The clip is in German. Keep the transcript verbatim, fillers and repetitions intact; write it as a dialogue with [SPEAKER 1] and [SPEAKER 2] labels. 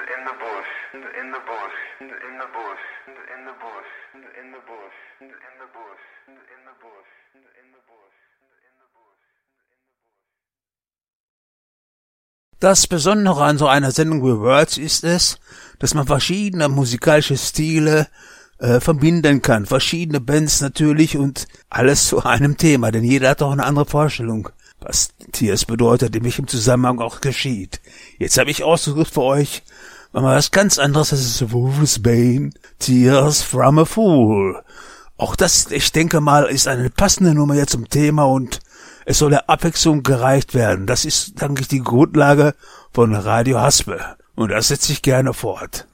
[SPEAKER 1] in the bush, in the bush, in the bush, in the bush, in the bush, in the bush, in the bush, in the bush.
[SPEAKER 2] Das Besondere an so einer Sendung wie Words ist es, dass man verschiedene musikalische Stile äh, verbinden kann. Verschiedene Bands natürlich und alles zu einem Thema, denn jeder hat auch eine andere Vorstellung, was Tears bedeutet, in welchem Zusammenhang auch geschieht. Jetzt habe ich ausgesucht für euch mal was ganz anderes, das ist Wolf's Bane, Tears from a Fool. Auch das, ich denke mal, ist eine passende Nummer jetzt zum Thema und es soll der Abwechslung gereicht werden. Das ist, denke ich, die Grundlage von Radio Haspe. Und das setze ich gerne fort.